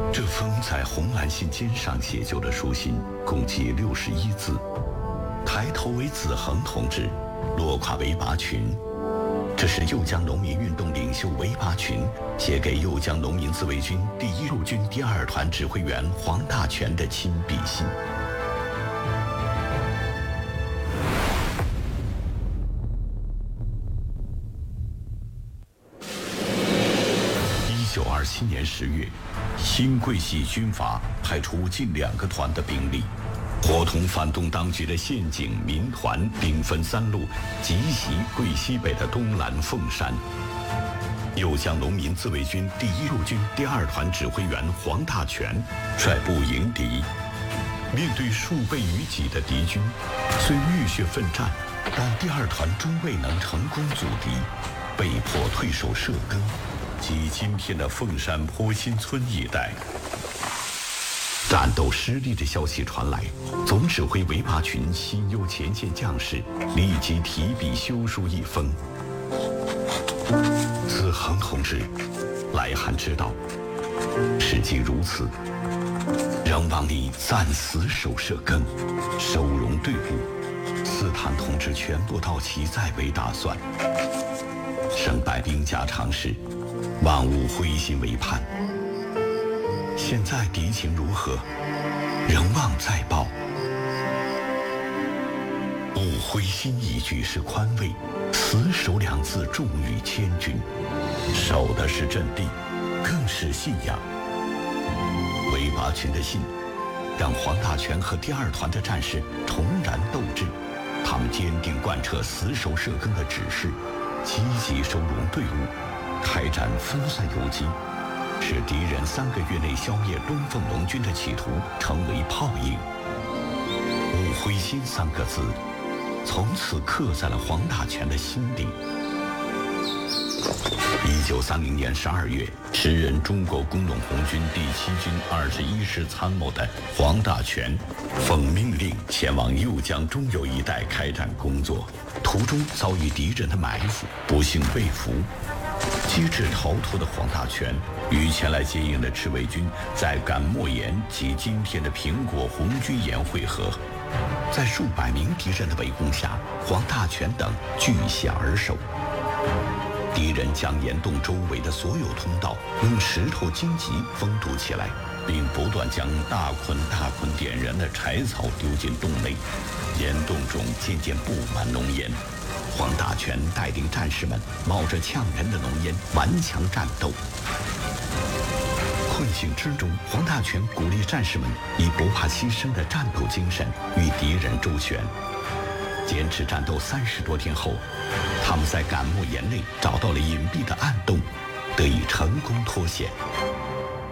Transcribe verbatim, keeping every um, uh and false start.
这封在红蓝信笺上写就的书信共计六十一字，抬头为子恒同志，落胯为拔群。这是右江农民运动领袖韦拔群写给右江农民自卫军第一路军第二团指挥员黄大全的亲笔信。一九二七年十月，新桂系军阀派出近两个团的兵力，伙同反动当局的县警、民团，兵分三路，急袭桂西北的东兰凤山。右江农民自卫军第一路军第二团指挥员黄大全率部迎敌，面对数倍于己的敌军，虽浴血奋战，但第二团终未能成功阻敌，被迫退守社根及今天的凤山坡心村一带。战斗失利的消息传来，总指挥韦拔群心忧前线将士，立即提笔修书一封。子恒同志，来函知道，事既如此，仍望你暂死守社根，收容队伍，斯坦同志全部到齐再为打算。胜败兵家常事，万勿灰心为盼。现在敌情如何？仍望再报。勿灰心一句是宽慰，死守两字重于千钧。守的是阵地，更是信仰。韦拔群的信让黄大全和第二团的战士重燃斗志，他们坚定贯彻死守社根的指示，积极收容队伍，开展分散游击，使敌人三个月内消灭东凤农军的企图成为泡影。勿灰心三个字从此刻在了黄大全的心里。一九三零年十二月，时任中国工农红军第七军二十一师参谋的黄大全，奉命令前往右江中游一带开展工作，途中遭遇敌人的埋伏，不幸被俘。机智逃脱的黄大全与前来接应的赤卫军在赶莫岩及今天的苹果红军岩会合，在数百名敌人的围攻下，黄大全等据险而守。敌人将岩洞周围的所有通道用石头荆棘封堵起来，并不断将大捆大捆点燃的柴草丢进洞内，岩洞中渐渐布满浓烟。黄大全带领战士们冒着呛人的浓烟顽强战斗。困境之中，黄大全鼓励战士们以不怕牺牲的战斗精神与敌人周旋。坚持战斗三十多天后，他们在赶莫岩内找到了隐蔽的暗洞，得以成功脱险。